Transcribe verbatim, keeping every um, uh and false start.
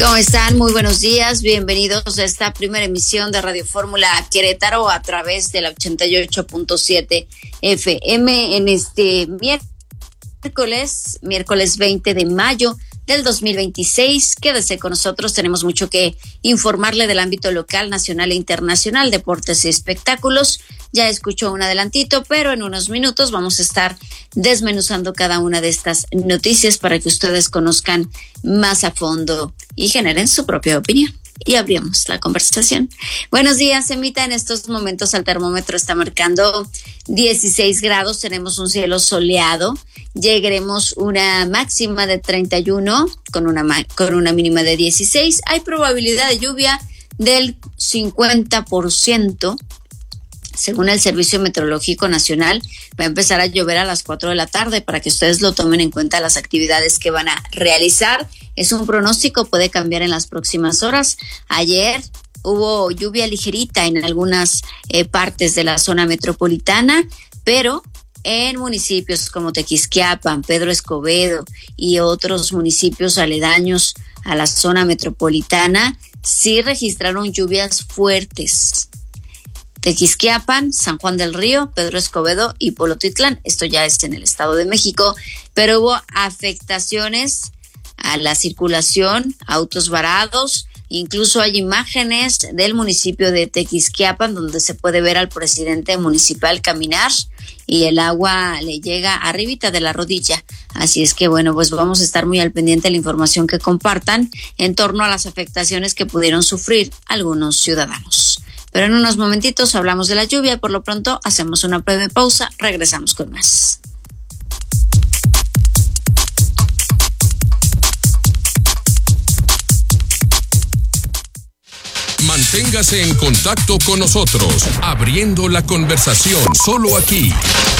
¿Cómo están? Muy buenos días. Bienvenidos a esta primera emisión de Radio Fórmula Querétaro a través de la ochenta y ocho punto siete F M en este miércoles, miércoles veinte de mayo del dos mil veintiséis. Quédese con nosotros, tenemos mucho que informarle del ámbito local, nacional e internacional, deportes y espectáculos. Ya escuchó un adelantito, pero en unos minutos vamos a estar desmenuzando cada una de estas noticias para que ustedes conozcan más a fondo y generen su propia opinión. Y abrimos la conversación. Buenos días, Emita. En estos momentos el termómetro está marcando dieciséis grados. Tenemos un cielo soleado. Llegaremos una máxima de treinta y uno con una, con una mínima de dieciséis. Hay probabilidad de lluvia del cincuenta por ciento. Según el Servicio Meteorológico Nacional, va a empezar a llover a las cuatro de la tarde para que ustedes lo tomen en cuenta las actividades que van a realizar. Es un pronóstico, puede cambiar en las próximas horas. Ayer hubo lluvia ligerita en algunas eh, partes de la zona metropolitana, pero en municipios como Tequisquiapan, Pedro Escobedo y otros municipios aledaños a la zona metropolitana sí registraron lluvias fuertes. Tequisquiapan, San Juan del Río, Pedro Escobedo y Polotitlán. Esto ya es en el Estado de México, pero hubo afectaciones a la circulación, autos varados. Incluso hay imágenes del municipio de Tequisquiapan donde se puede ver al presidente municipal caminar y el agua le llega arribita de la rodilla. Así es que bueno, pues vamos a estar muy al pendiente de la información que compartan en torno a las afectaciones que pudieron sufrir algunos ciudadanos. Pero en unos momentitos hablamos de la lluvia. Por lo pronto hacemos una breve pausa. Regresamos con más. Manténgase en contacto con nosotros, abriendo la conversación solo aquí,